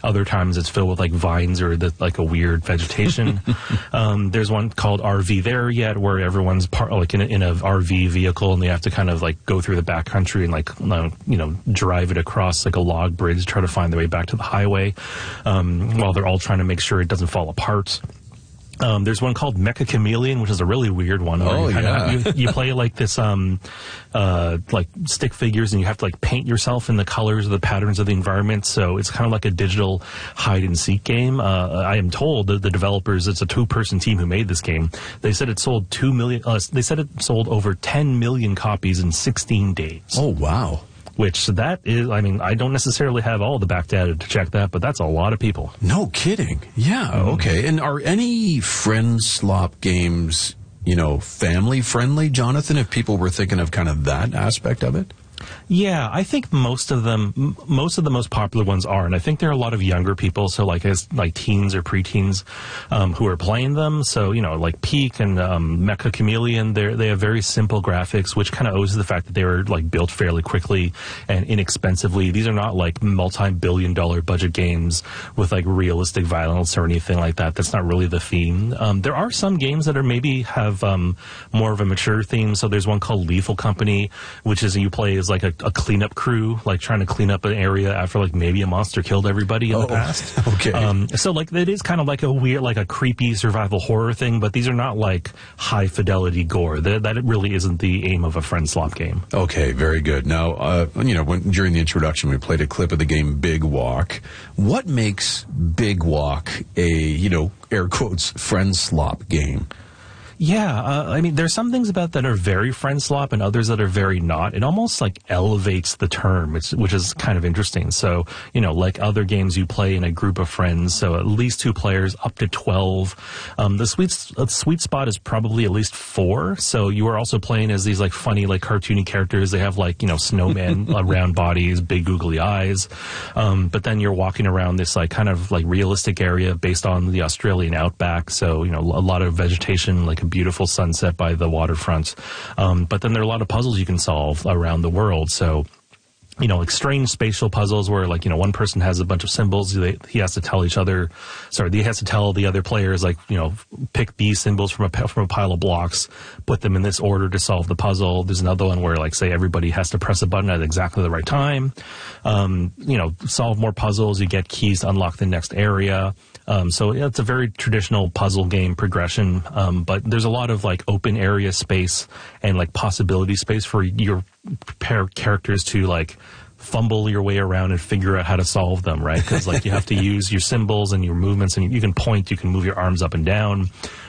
Other times it's filled with like vines or like a weird vegetation. There's one called RV There Yet, where everyone's like in a RV vehicle and they have to kind of like go through the backcountry and like drive it across like a log bridge, try to find their way back to the highway, while they're all trying to make sure it doesn't fall apart. There's one called Mecha Chameleon, which is a really weird one. You play like this, like stick figures, and you have to like paint yourself in the colors or the patterns of the environment. So it's kind of like a digital hide and seek game. I am told that the developers, it's a 2-person team who made this game. They said it sold 2 million. They said it sold over 10 million copies in 16 days. Oh, wow. Which that is, I mean, I don't necessarily have all the back data to check that, but that's a lot of people. No kidding. Yeah, okay. And are any friend slop games, family friendly, Jonathan, if people were thinking of kind of that aspect of it? Yeah, I think most of the most popular ones are, and I think there are a lot of younger people, so like teens or preteens, who are playing them. So like Peak and Mecha Chameleon, they have very simple graphics, which kind of owes to the fact that they were like built fairly quickly and inexpensively. These are not like multi-billion-dollar budget games with like realistic violence or anything like that. That's not really the theme. There are some games that are maybe have more of a mature theme. So there's one called Lethal Company, which is you play as like a cleanup crew, like trying to clean up an area after like maybe a monster killed everybody in the past. Okay. So like it is kind of like a weird, like a creepy survival horror thing, but these are not like high fidelity gore. That really isn't the aim of a friend slop game. Okay, very good. Now, during the introduction, we played a clip of the game Big Walk. What makes Big Walk a, air quotes, friend slop game? Yeah, I mean, there's some things about that are very friend slop and others that are very not. It almost like elevates the term, which is kind of interesting. So, like other games you play in a group of friends, so at least 2 players, up to 12. The sweet spot is probably at least 4. So you are also playing as these like funny, like cartoony characters. They have like, snowmen, round bodies, big googly eyes. But then you're walking around this like kind of like realistic area based on the Australian outback. So, a lot of vegetation, like a beautiful sunset by the waterfront. But then there are a lot of puzzles you can solve around the world. So, like strange spatial puzzles where like, one person has a bunch of symbols. He has to tell the other players, like, pick these symbols from a pile of blocks, put them in this order to solve the puzzle. There's another one where like, say everybody has to press a button at exactly the right time. Solve more puzzles. You get keys to unlock the next area. So it's a very traditional puzzle game progression, but there's a lot of like open area space and like possibility space for your characters to like fumble your way around and figure out how to solve them, right? Because like you have to use your symbols and your movements, and you can point, you can move your arms up and down.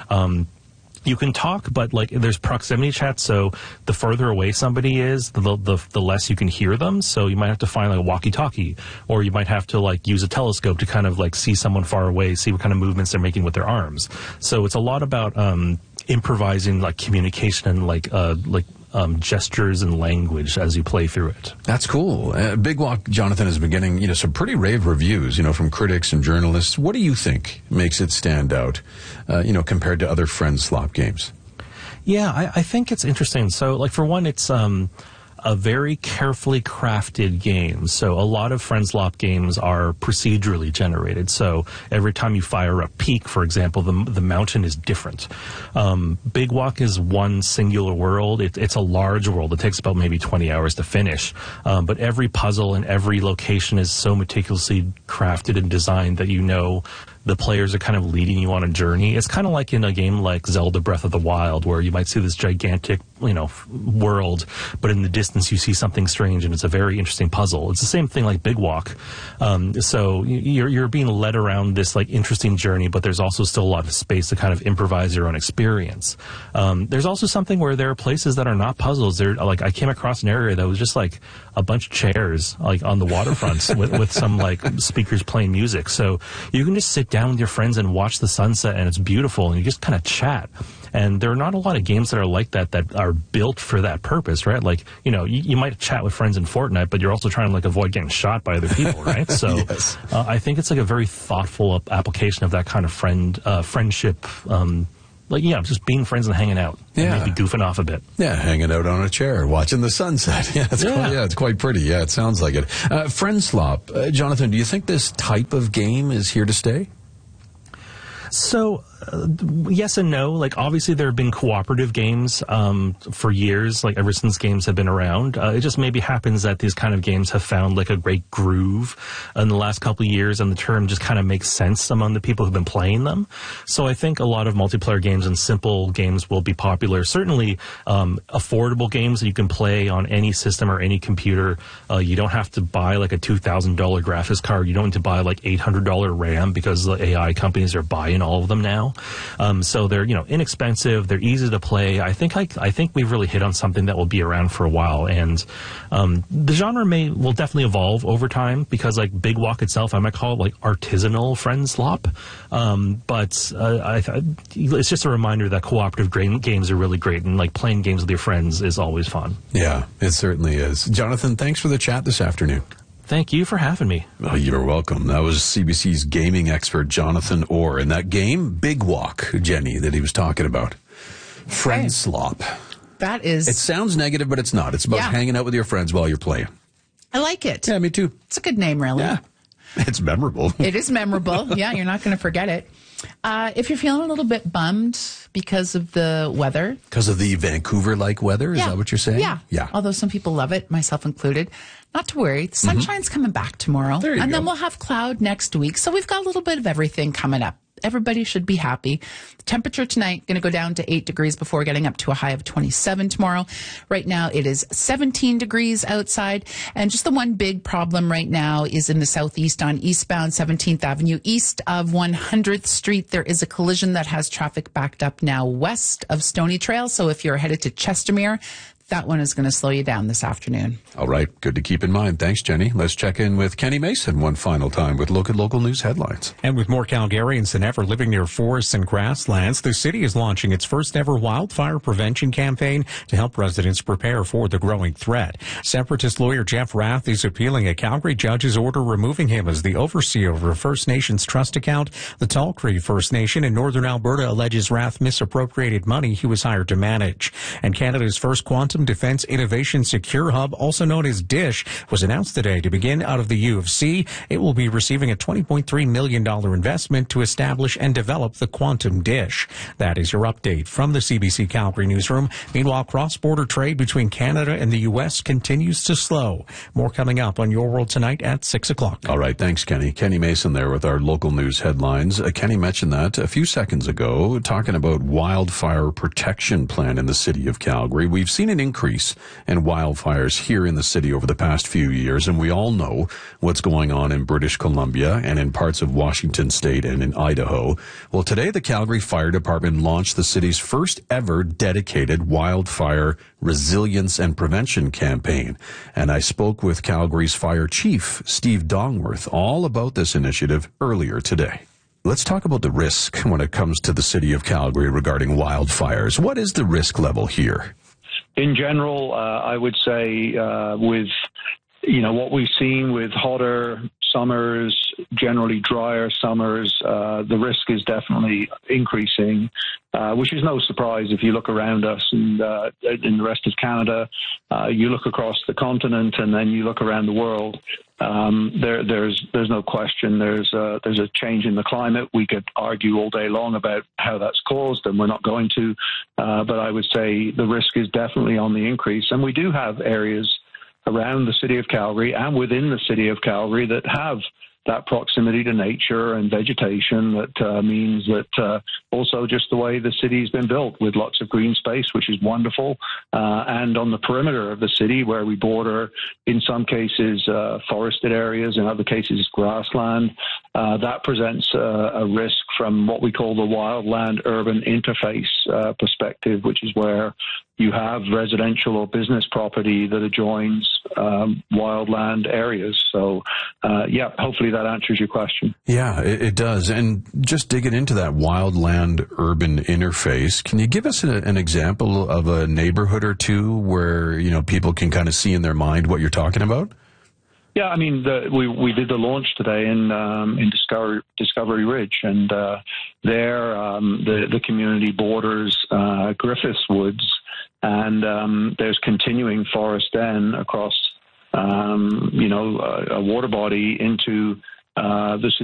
You can talk, but like there's proximity chat, so the further away somebody is, the less you can hear them. So you might have to find like a walkie-talkie, or you might have to like use a telescope to kind of like see someone far away, see what kind of movements they're making with their arms. So it's a lot about improvising like communication and like gestures and language as you play through it. That's cool. Big Walk, Jonathan, has been getting some pretty rave reviews, from critics and journalists. What do you think makes it stand out, compared to other friend slop games? Yeah, I think it's interesting. So, like for one, it's a very carefully crafted game. So a lot of friend slop games are procedurally generated. So every time you fire a Peak, for example, the mountain is different. Big Walk is one singular world. It's a large world. It takes about maybe 20 hours to finish. But every puzzle and every location is so meticulously crafted and designed that the players are kind of leading you on a journey. It's kind of like in a game like Zelda Breath of the Wild, where you might see this gigantic, world, but in the distance you see something strange, and it's a very interesting puzzle. It's the same thing like Big Walk. So you're being led around this like interesting journey, but there's also still a lot of space to kind of improvise your own experience. There's also something where there are places that are not puzzles. I came across an area that was just like a bunch of chairs like on the waterfront with some like speakers playing music. So you can just sit down with your friends and watch the sunset, and it's beautiful, and you just kind of chat. And there are not a lot of games that are like that are built for that purpose, right? Like, you might chat with friends in Fortnite, but you're also trying to like avoid getting shot by other people, right? So yes. I think it's like a very thoughtful application of that kind of friendship just being friends and hanging out. Yeah. And maybe goofing off a bit. Yeah, hanging out on a chair, watching the sunset. Yeah, it's quite pretty. Yeah, it sounds like it. Friend Slop. Jonathan, do you think this type of game is here to stay? So, yes and no. Like, obviously, there have been cooperative games for years, like ever since games have been around. It just maybe happens that these kind of games have found like a great groove in the last couple of years, and the term just kind of makes sense among the people who've been playing them. So I think a lot of multiplayer games and simple games will be popular. Certainly, affordable games that you can play on any system or any computer. You don't have to buy like a $2,000 graphics card. You don't need to buy like $800 RAM because the AI companies are buying all of them now. So they're, inexpensive. They're easy to play. I think we've really hit on something that will be around for a while. And the genre will definitely evolve over time because, like, Big Walk itself, I might call it like artisanal friend slop. But it's just a reminder that cooperative games are really great, and like playing games with your friends is always fun. Yeah, it certainly is. Jonathan, thanks for the chat this afternoon. Thank you for having me. Oh, you're welcome. That was CBC's gaming expert, Jonathan Orr. In that game, Big Walk, Jenny, that he was talking about. Friend Slop. That is... It sounds negative, but it's not. It's about hanging out with your friends while you're playing. I like it. Yeah, me too. It's a good name, really. Yeah. It's memorable. It is memorable. Yeah, you're not going to forget it. If you're feeling a little bit bummed because of the weather. Because of the Vancouver-like weather? Is that what you're saying? Yeah. Although some people love it, myself included. Not to worry. The sunshine's coming back tomorrow. There you go. Then we'll have cloud next week. So we've got a little bit of everything coming up. Everybody should be happy. The temperature tonight going to go down to 8 degrees before getting up to a high of 27 tomorrow. Right now it is 17 degrees outside. And just the one big problem right now is in the southeast on eastbound 17th Avenue, east of 100th Street. There is a collision that has traffic backed up now west of Stony Trail. So if you're headed to Chestermere, that one is going to slow you down this afternoon. All right. Good to keep in mind. Thanks, Jenny. Let's check in with Kenny Mason one final time with local news headlines. And with more Calgarians than ever living near forests and grasslands, the city is launching its first ever wildfire prevention campaign to help residents prepare for the growing threat. Separatist lawyer Jeff Rath is appealing a Calgary judge's order removing him as the overseer of a First Nations trust account. The Tall Cree First Nation in northern Alberta alleges Rath misappropriated money he was hired to manage. And Canada's first quantum Defense Innovation Secure Hub, also known as DISH, was announced today to begin out of the U of C. It will be receiving a $20.3 million investment to establish and develop the quantum dish. That is your update from the CBC Calgary newsroom. Meanwhile, cross-border trade between Canada and the U.S. continues to slow. More coming up on Your World Tonight at 6 o'clock. All right. Thanks, Kenny. Kenny Mason there with our local news headlines. Kenny mentioned that a few seconds ago, talking about wildfire protection plan in the city of Calgary. We've seen an increase in wildfires here in the city over the past few years, and we all know what's going on in British Columbia and in parts of Washington State and in Idaho. Well, today the Calgary Fire Department launched the city's first ever dedicated wildfire resilience and prevention campaign. And I spoke with Calgary's fire chief, Steve Dongworth, all about this initiative earlier today. Let's talk about the risk when it comes to the city of Calgary regarding wildfires. What is the risk level here? In general, I would say with, what we've seen with hotter summers, generally drier summers, the risk is definitely increasing, which is no surprise if you look around us and in the rest of Canada, you look across the continent and then you look around the world. There's no question there's a change in the climate. We could argue all day long about how that's caused, and we're not going to. But I would say the risk is definitely on the increase, and we do have areas around the city of Calgary and within the city of Calgary that have that proximity to nature and vegetation that means that also just the way the city's been built with lots of green space, which is wonderful, and on the perimeter of the city where we border, in some cases, forested areas, in other cases, grassland, that presents a risk from what we call the wildland-urban interface perspective, which is where you have residential or business property that adjoins wildland areas. So, hopefully that answers your question. Yeah, it does. And just digging into that wildland-urban interface, can you give us an example of a neighborhood or two where, people can kind of see in their mind what you're talking about? Yeah, I mean, we did the launch today in Discovery Ridge, and there the community borders Griffiths Woods, and there's continuing forest then across a water body into the